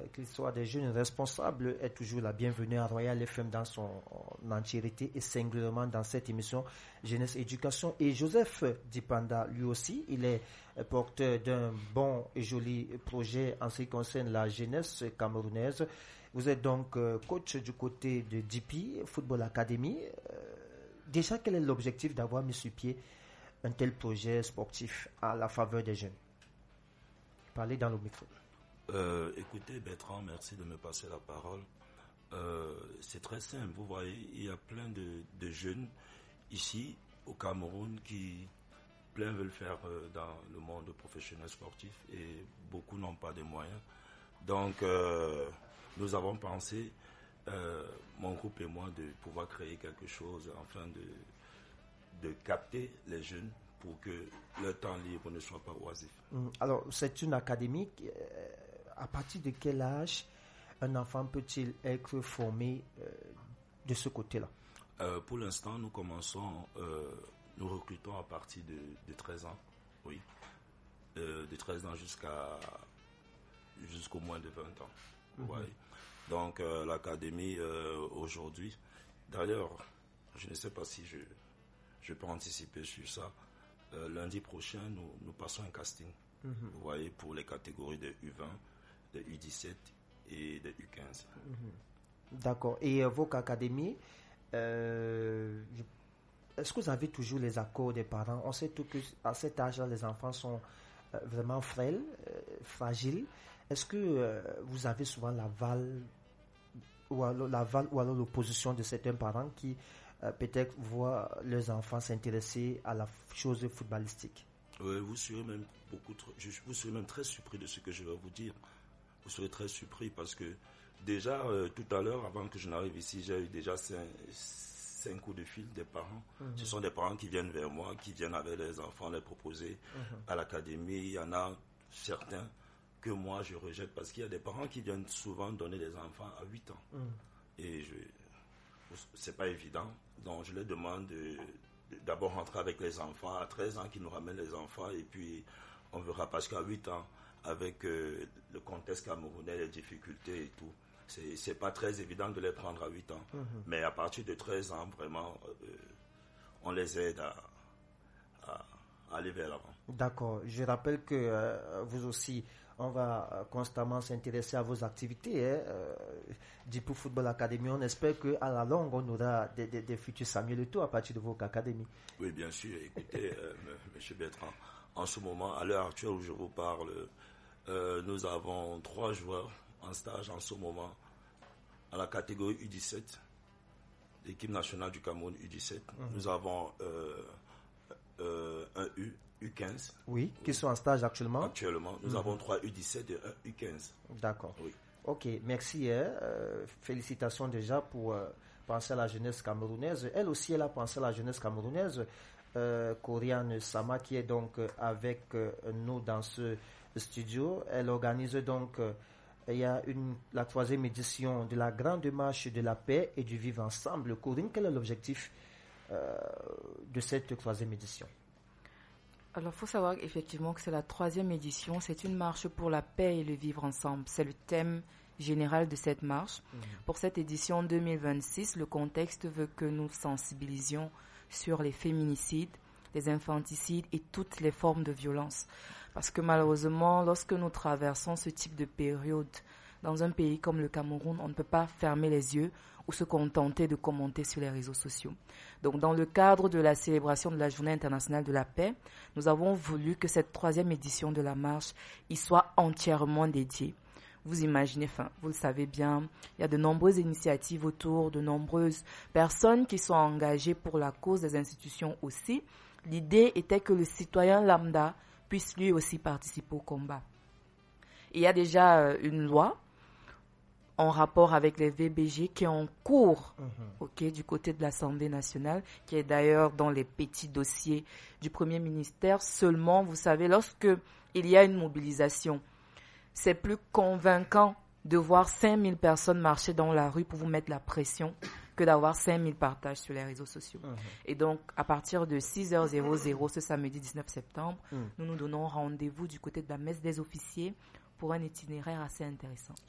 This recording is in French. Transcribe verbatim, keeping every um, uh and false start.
que l'histoire des jeunes responsables est toujours la bienvenue à Royal F M dans son entièreté et singulièrement dans cette émission Jeunesse Éducation. Et Joseph Dipanda, lui aussi, il est porteur d'un bon et joli projet en ce qui concerne la jeunesse camerounaise. Vous êtes donc coach du côté de D P Football Academy. Déjà, quel est l'objectif d'avoir mis sur pied un tel projet sportif à la faveur des jeunes? Parlez dans le micro. Euh, écoutez Bertrand, merci de me passer la parole. Euh, c'est très simple, vous voyez, il y a plein de, de jeunes ici au Cameroun qui plein veulent faire euh, dans le monde professionnel sportif et beaucoup n'ont pas de moyens. Donc euh, nous avons pensé, euh, mon groupe et moi, de pouvoir créer quelque chose afin de, de capter les jeunes pour que leur temps libre ne soit pas oisif. Alors, c'est une académie. À partir de quel âge un enfant peut-il être formé euh, de ce côté-là? euh, Pour l'instant, nous commençons, euh, nous recrutons à partir de, de treize ans, oui. Euh, de treize ans jusqu'à jusqu'au moins de vingt ans. Mm-hmm. Ouais. Donc, euh, l'académie, euh, aujourd'hui, d'ailleurs, je ne sais pas si je, je peux anticiper sur ça. Euh, lundi prochain, nous, nous passons un casting, mm-hmm. vous voyez, pour les catégories de U vingt, de U dix-sept et de U quinze. Mm-hmm. D'accord. Et euh, votre académie, euh, je, est-ce que vous avez toujours les accords des parents? On sait tout qu'à cet âge-là, les enfants sont euh, vraiment frêles, euh, fragiles. Est-ce que euh, vous avez souvent l'aval ou alors, l'aval ou alors l'opposition de certains parents qui Euh, peut-être voir leurs enfants s'intéresser à la chose footballistique? Oui, vous serez même beaucoup trop, je, vous serez même très surpris de ce que je vais vous dire. Vous serez très surpris parce que déjà euh, tout à l'heure, avant que je n'arrive ici, j'ai eu déjà cinq, cinq coups de fil des parents. Mm-hmm. Ce sont des parents qui viennent vers moi, qui viennent avec les enfants les proposer mm-hmm. à l'académie. Il y en a certains que moi je rejette parce qu'il y a des parents qui viennent souvent donner des enfants à huit ans. Mm. Et je c'est pas évident, donc je leur demande de, de, d'abord rentrer avec les enfants à treize ans, qui nous ramènent les enfants et puis on verra, parce qu'à huit ans avec euh, le contexte camerounais, les difficultés et tout, c'est, c'est pas très évident de les prendre à huit ans, mm-hmm. mais à partir de treize ans vraiment euh, on les aide à, à, à aller vers l'avant. D'accord, je rappelle que euh, vous aussi, on va constamment s'intéresser à vos activités. Hein. Euh, D P Football Academy, on espère qu'à la longue, on aura des, des, des futurs Samuel Eto'o à partir de votre académie. Oui, bien sûr. Écoutez, euh, M. Bertrand, en ce moment, à l'heure actuelle où je vous parle, euh, nous avons trois joueurs en stage en ce moment à la catégorie U dix-sept, l'équipe nationale du Cameroun U dix-sept. Mm-hmm. Nous avons euh, euh, un U. U quinze. Oui, qui oui. sont en stage actuellement. Actuellement, nous mm-hmm. avons trois U dix-sept et un U quinze. D'accord. Oui. Ok, merci. Hein. Euh, félicitations déjà pour euh, penser à la jeunesse camerounaise. Elle aussi, elle a pensé à la jeunesse camerounaise. Euh, Koriane Sama, qui est donc euh, avec euh, nous dans ce studio. Elle organise donc, euh, il y a une, la troisième édition de la Grande Marche de la Paix et du Vivre Ensemble. Corinne, quel est l'objectif euh, de cette troisième édition? Alors, il faut savoir effectivement que c'est la troisième édition. C'est une marche pour la paix et le vivre ensemble. C'est le thème général de cette marche. Mmh. Pour cette édition deux mille vingt-six, le contexte veut que nous sensibilisions sur les féminicides, les infanticides et toutes les formes de violence. Parce que malheureusement, lorsque nous traversons ce type de période dans un pays comme le Cameroun, on ne peut pas fermer les yeux ou se contenter de commenter sur les réseaux sociaux. Donc, dans le cadre de la célébration de la Journée internationale de la paix, nous avons voulu que cette troisième édition de la marche y soit entièrement dédiée. Vous imaginez, enfin, vous le savez bien, il y a de nombreuses initiatives autour, de nombreuses personnes qui sont engagées pour la cause des institutions aussi. L'idée était que le citoyen lambda puisse lui aussi participer au combat. Il y a déjà euh, une loi en rapport avec les V B G qui est en cours, mm-hmm. okay, du côté de l'Assemblée nationale, qui est d'ailleurs dans les petits dossiers du Premier ministère. Seulement, vous savez, lorsque il y a une mobilisation, c'est plus convaincant de voir cinq mille personnes marcher dans la rue pour vous mettre la pression que d'avoir cinq mille partages sur les réseaux sociaux. Mm-hmm. Et donc, à partir de six heures ce samedi dix-neuf septembre, mm. nous nous donnons rendez-vous du côté de la messe des officiers pour un itinéraire assez intéressant.